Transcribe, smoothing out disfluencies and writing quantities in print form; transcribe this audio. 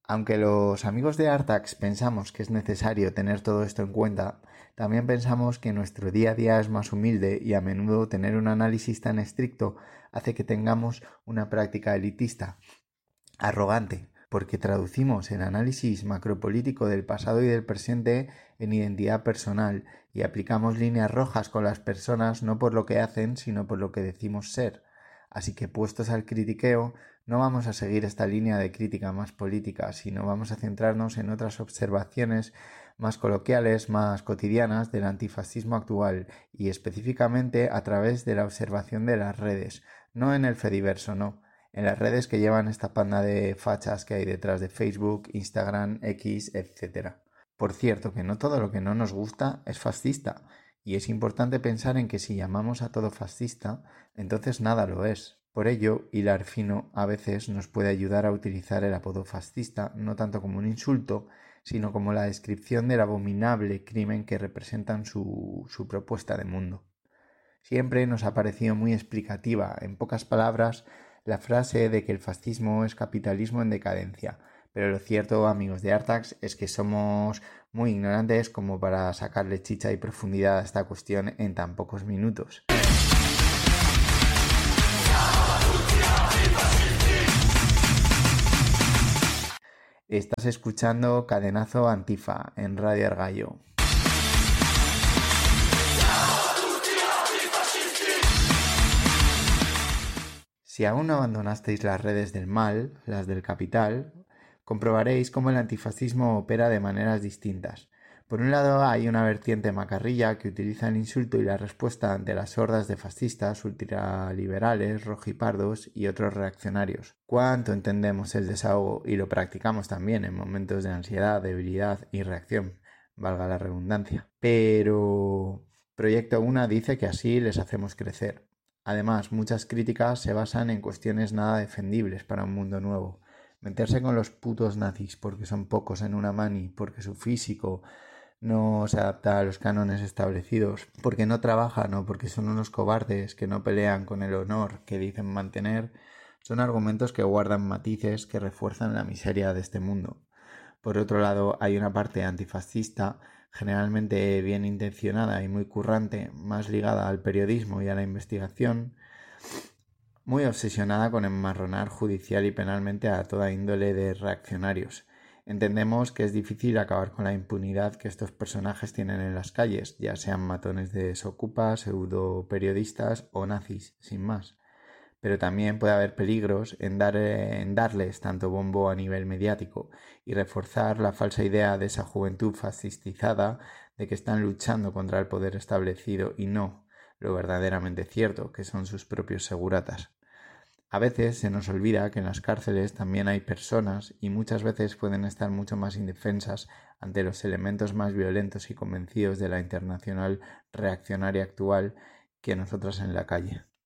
Aunque los amigos de Artax pensamos que es necesario tener todo esto en cuenta, también pensamos que nuestro día a día es más humilde y a menudo tener un análisis tan estricto hace que tengamos una práctica elitista, arrogante, porque traducimos el análisis macropolítico del pasado y del presente en identidad personal y aplicamos líneas rojas con las personas no por lo que hacen, sino por lo que decimos ser. Así que puestos al critiqueo, no vamos a seguir esta línea de crítica más política, sino vamos a centrarnos en otras observaciones más coloquiales, más cotidianas del antifascismo actual y específicamente a través de la observación de las redes, no en el Fediverso, no, en las redes que llevan esta panda de fachas que hay detrás de Facebook, Instagram, X, etc. Por cierto, que no todo lo que no nos gusta es fascista, y es importante pensar en que si llamamos a todo fascista, entonces nada lo es. Por ello, hilar fino a veces nos puede ayudar a utilizar el apodo fascista no tanto como un insulto, sino como la descripción del abominable crimen que representan su propuesta de mundo. Siempre nos ha parecido muy explicativa, en pocas palabras, la frase de que el fascismo es capitalismo en decadencia. Pero lo cierto, amigos de Artax, es que somos muy ignorantes como para sacarle chicha y profundidad a esta cuestión en tan pocos minutos. Estás escuchando Cadenazo Antifa en Radio Argallo. Si aún no abandonasteis las redes del mal, las del capital, comprobaréis cómo el antifascismo opera de maneras distintas. Por un lado hay una vertiente macarrilla que utiliza el insulto y la respuesta ante las hordas de fascistas, ultraliberales, rojipardos y otros reaccionarios. ¿Cuánto entendemos el desahogo y lo practicamos también en momentos de ansiedad, debilidad y reacción? Valga la redundancia. Pero Proyecto Una dice que así les hacemos crecer. Además, muchas críticas se basan en cuestiones nada defendibles para un mundo nuevo. Meterse con los putos nazis porque son pocos en una mani, porque su físico no se adapta a los cánones establecidos, porque no trabajan o porque son unos cobardes que no pelean con el honor que dicen mantener, son argumentos que guardan matices que refuerzan la miseria de este mundo. Por otro lado, hay una parte antifascista, generalmente bien intencionada y muy currante, más ligada al periodismo y a la investigación, muy obsesionada con enmarronar judicial y penalmente a toda índole de reaccionarios. Entendemos que es difícil acabar con la impunidad que estos personajes tienen en las calles, ya sean matones de desokupas, pseudo periodistas o nazis, sin más. Pero también puede haber peligros en darles tanto bombo a nivel mediático y reforzar la falsa idea de esa juventud fascistizada de que están luchando contra el poder establecido y no lo verdaderamente cierto, que son sus propios seguratas. A veces se nos olvida que en las cárceles también hay personas y muchas veces pueden estar mucho más indefensas ante los elementos más violentos y convencidos de la internacional reaccionaria actual que nosotras en la calle.